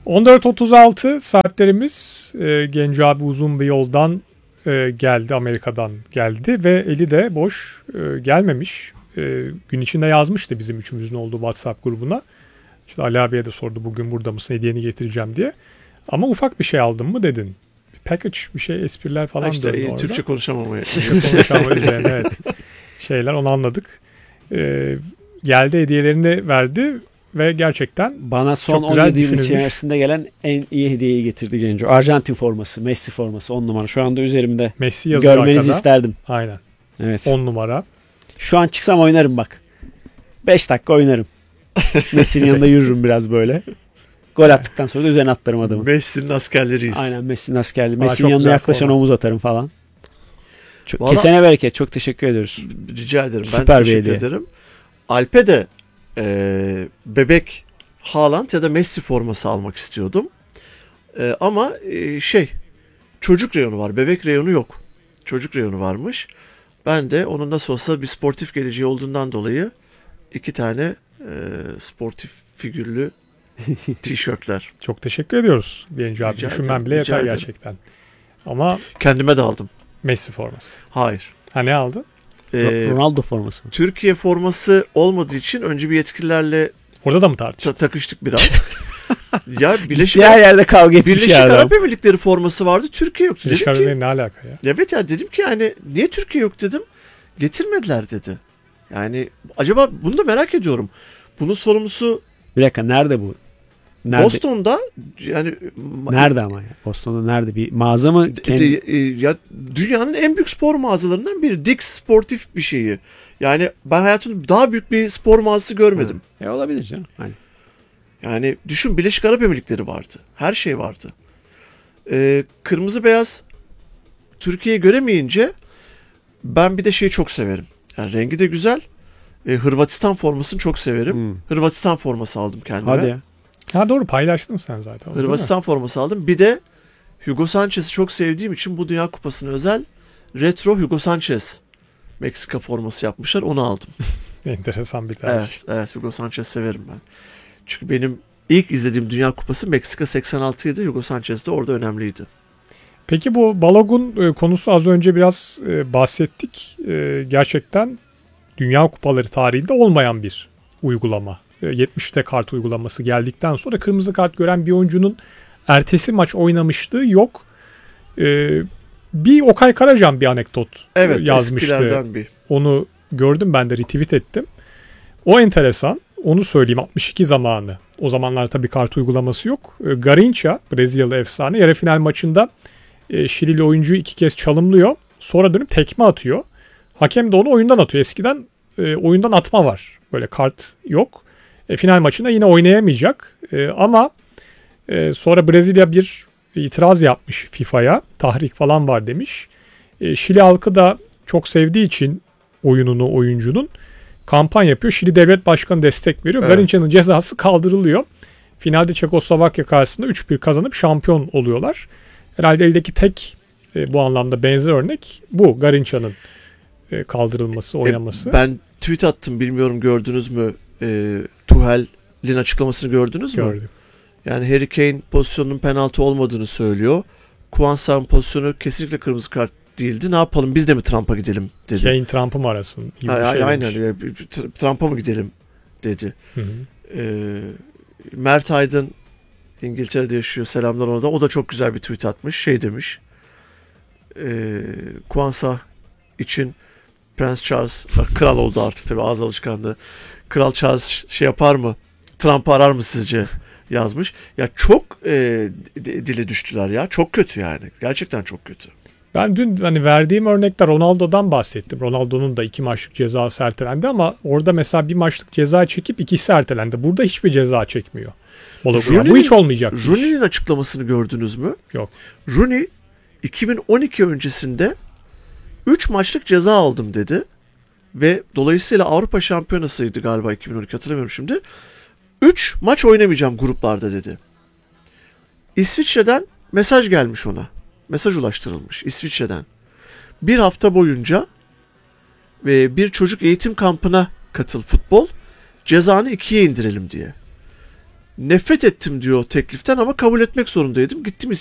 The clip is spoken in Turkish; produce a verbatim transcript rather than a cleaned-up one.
on dört otuz altı saatlerimiz. E, Genco abi uzun bir yoldan e, geldi. Amerika'dan geldi ve eli de boş e, gelmemiş. E, gün içinde yazmıştı bizim üçümüzün olduğu WhatsApp grubuna. İşte Ali abiye de sordu bugün burada mısın, hediyeni getireceğim diye. Ama ufak bir şey aldın mı dedin. Bir package, bir şey, espriler falan ha işte, döndü e, orada. Türkçe konuşamamaya. Türkçe konuşamama üzerine evet. Şeyler, onu anladık. E, geldi, hediyelerini verdi. Ve gerçekten bana son on yedi yıl içerisinde gelen en iyi hediyeyi getirdi Genco. Arjantin forması, Messi forması on numara. Şu anda üzerimde. Messi yazıyor görmenizi arkada. isterdim. Aynen. Evet. on numara. Şu an çıksam oynarım bak. beş dakika oynarım. Messi'nin yanında yürürüm biraz böyle. Gol attıktan sonra da üzerine atlarım adamı. Messi'nin askerleriyiz. Aynen, Messi'nin askerliği. Aa, Messi'nin yanına yaklaşan omuz atarım falan. Çok, Vallahi, kesene bereket. Çok teşekkür ediyoruz. Rica ederim. Süper ben teşekkür bir ederim. Alp'e de e, bebek Haaland ya da Messi forması almak istiyordum. E, ama e, şey çocuk reyonu var. Bebek reyonu yok. Çocuk reyonu varmış. Ben de onun nasıl olsa bir sportif geleceği olduğundan dolayı iki tane e, sportif figürlü tişörtler. Çok teşekkür ediyoruz Genco abi. Rica Düşünmem ederim, bile rica yeter ederim. gerçekten. Ama Kendime de aldım. Messi forması. Hayır. Ha, ne aldın? E, Ronaldo forması. Türkiye forması olmadığı için önce bir yetkililerle Orada da mı ta- tartıştın? takıştık biraz. Ya Birleşik, Diğer yerde kavga etmiş Birleşik ya adam. Arap Emirlikleri forması vardı. Türkiye yoktu. Birleşik Dedim Arap ki, Emirlikleri ne alaka ya? evet ya dedim ki yani niye Türkiye yok dedim. Getirmediler dedi. Yani acaba bunu da merak ediyorum. Bunun sorumlusu Bir dakika, nerede bu? Nerede? Boston'da yani Nerede ama ya? Boston'da nerede? Bir mağaza mı? de- Kendi... de- e, ya dünyanın en büyük spor mağazalarından biri. Dick's sportif bir şeyi. Yani ben hayatımda daha büyük bir spor mağazası görmedim. E, olabilir canım. Hani. Yani düşün, Birleşik Arap Emirlikleri vardı. Her şey vardı. Ee, kırmızı beyaz Türkiye'yi göremeyince ben bir de şeyi çok severim. Yani rengi de güzel. Ee, Hırvatistan formasını çok severim. Hmm. Hırvatistan forması aldım kendime. Hadi ya. Ha doğru, paylaştın sen zaten. değil mi? Hırvatistan forması aldım. Bir de Hugo Sanchez'i çok sevdiğim için bu Dünya Kupası'na özel retro Hugo Sanchez Meksika forması yapmışlar. Onu aldım. Enteresan bir tercih. Evet, evet Hugo Sanchez severim ben. Çünkü benim ilk izlediğim Dünya Kupası Meksika seksen altıydı. Hugo Sanchez de orada önemliydi. Peki bu Balogun e, konusu, az önce biraz e, bahsettik. E, gerçekten Dünya Kupaları tarihinde olmayan bir uygulama. E, yetmişte kart uygulaması geldikten sonra kırmızı kart gören bir oyuncunun ertesi maç oynamışlığı yok. E, bir Okay Karacan bir anekdot Evet, yazmıştı. eskilerden bir. Onu gördüm, ben de retweet ettim. O enteresan. Onu söyleyeyim, altmış iki zamanı. O zamanlar tabii kart uygulaması yok. E, Garincha, Brezilyalı efsane, yarı final maçında e, Şilili oyuncuyu iki kez çalımlıyor. Sonra dönüp tekme atıyor. Hakem de onu oyundan atıyor. Eskiden e, oyundan atma var. Böyle kart yok. E, final maçında yine oynayamayacak. E, ama e, sonra Brezilya bir itiraz yapmış FIFA'ya. Tahrik falan var demiş. E, Şili halkı da çok sevdiği için oyununu, oyuncunun kampanya yapıyor. Şili Devlet Başkanı destek veriyor. Evet. Garinça'nın cezası kaldırılıyor. Finalde Çekoslovakya karşısında üç bir kazanıp şampiyon oluyorlar. Herhalde eldeki tek e, bu anlamda benzer örnek bu. Garinça'nın e, kaldırılması, oynaması. E, ben tweet attım, bilmiyorum gördünüz mü? E, Tuchel'in açıklamasını gördünüz mü? Gördüm. Yani Harry Kane pozisyonunun penaltı olmadığını söylüyor. Kwanza'nın pozisyonu kesinlikle kırmızı kart değildi. Ne yapalım, biz de mi Trump'a gidelim dedi. Kane Trump'ı mı arasın? Gibi Ha, bir şey aynen demiş. Trump'a mı gidelim dedi. Hı hı. Ee, Mert Aydın İngiltere'de yaşıyor, selamlar ona da. O da çok güzel bir tweet atmış. Şey demiş. E, Kwanza için Prens Charles kral oldu artık tabii, ağız alışkanlığı. Kral Charles şey yapar mı? Trump'ı arar mı sizce? Yazmış. Ya çok e, dile düştüler ya. Çok kötü yani. Gerçekten çok kötü. Ben dün hani verdiğim örnekte Ronaldo'dan bahsettim. Ronaldo'nun da iki maçlık cezası ertelendi ama orada mesela bir maçlık ceza çekip ikisi ertelendi. Burada hiçbir ceza çekmiyor. Balogun. Bu hiç olmayacak. Rooney'nin açıklamasını gördünüz mü? Yok. Rooney iki bin on iki öncesinde üç maçlık ceza aldım dedi. Ve dolayısıyla Avrupa Şampiyonası'ydı galiba iki bin on iki, hatırlamıyorum şimdi. üç maç oynamayacağım gruplarda dedi. İsviçre'den mesaj gelmiş ona. Mesaj ulaştırılmış İsviçre'den. Bir hafta boyunca ve bir çocuk eğitim kampına katıl futbol, cezanı ikiye indirelim diye. Nefret ettim diyor tekliften ama kabul etmek zorundaydım. Gittim